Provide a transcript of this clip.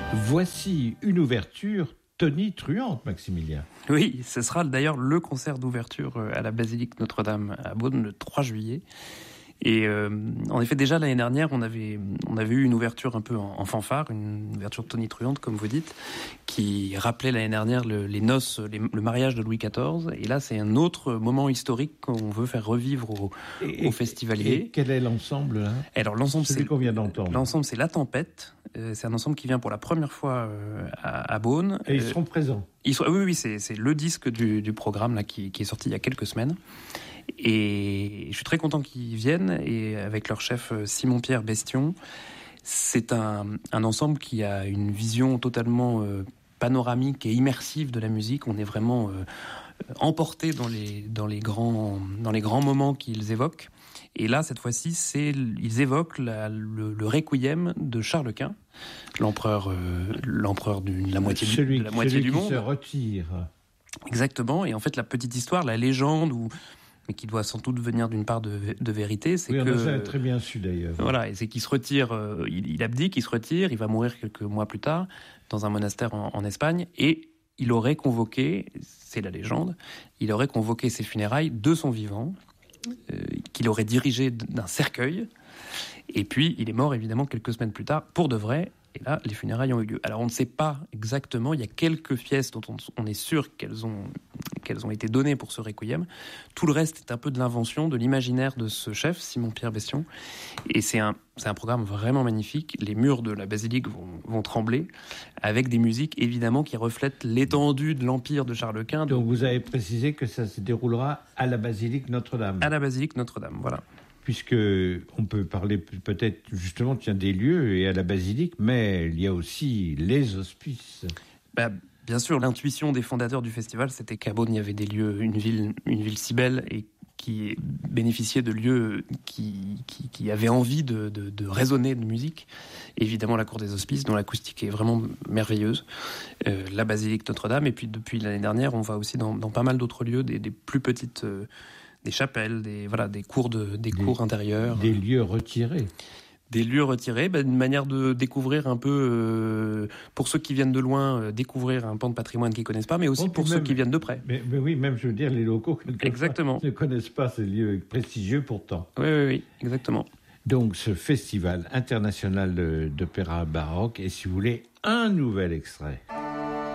Voici une ouverture tonitruante, Maximilien. Oui, ce sera d'ailleurs le concert d'ouverture à la Basilique Notre-Dame à Beaune le 3 juillet. Et en effet, déjà l'année dernière, on avait eu une ouverture un peu en fanfare, une ouverture tonitruante, comme vous dites, qui rappelait l'année dernière les noces, le mariage de Louis XIV. Et là, c'est un autre moment historique qu'on veut faire revivre aux festivaliers. Et quel est l'ensemble là ? Alors l'ensemble, celui qu'on vient d'entendre. L'ensemble, c'est La Tempête. C'est un ensemble qui vient pour la première fois à Beaune. Et ils seront présents. Oui, c'est le disque du programme là qui est sorti il y a quelques semaines. Et je suis très content qu'ils viennent, et avec leur chef Simon-Pierre Bestion. C'est un ensemble qui a une vision totalement panoramique et immersive de la musique. On est vraiment emporté dans les grands moments qu'ils évoquent. Et là, cette fois-ci, ils évoquent le requiem de Charles Quint, l'empereur de la moitié du monde. Celui qui se retire. Exactement. Et en fait, la petite histoire, la légende, mais qui doit sans doute venir d'une part de vérité, c'est que... Oui, on a très bien su d'ailleurs. Voilà, et c'est qu'il se retire, il abdique, il se retire, il va mourir quelques mois plus tard dans un monastère en Espagne, et il aurait convoqué, c'est la légende, il aurait convoqué ses funérailles de son vivant, qu'il aurait dirigé d'un cercueil, et puis il est mort évidemment quelques semaines plus tard, pour de vrai. Et là, les funérailles ont eu lieu. Alors, on ne sait pas exactement. Il y a quelques pièces dont on est sûr qu'elles ont été données pour ce requiem. Tout le reste est un peu de l'invention, de l'imaginaire de ce chef, Simon-Pierre Bestion. Et c'est un programme vraiment magnifique. Les murs de la basilique vont trembler, avec des musiques, évidemment, qui reflètent l'étendue de l'empire de Charles Quint. Donc, vous avez précisé que ça se déroulera à la basilique Notre-Dame. À la basilique Notre-Dame, voilà. Puisque on peut parler peut-être justement des lieux et à la basilique, mais il y a aussi les hospices. Bien sûr, l'intuition des fondateurs du festival, c'était qu'à Beaune, il y avait des lieux, une ville si belle et qui bénéficiait de lieux qui avaient envie de résonner de musique. Évidemment, la cour des Hospices, dont l'acoustique est vraiment merveilleuse. La basilique Notre-Dame, et puis depuis l'année dernière, on va aussi dans pas mal d'autres lieux, des plus petites... des chapelles, des cours intérieurs. Des lieux retirés. Des lieux retirés, une manière de découvrir un peu, pour ceux qui viennent de loin, découvrir un pan de patrimoine qu'ils ne connaissent pas, mais aussi pour ceux qui viennent de près. Mais oui, même, je veux dire, les locaux exactement. Ne connaissent pas ces lieux prestigieux pourtant. Oui, exactement. Donc, ce festival international d'opéra baroque, et si vous voulez, un nouvel extrait.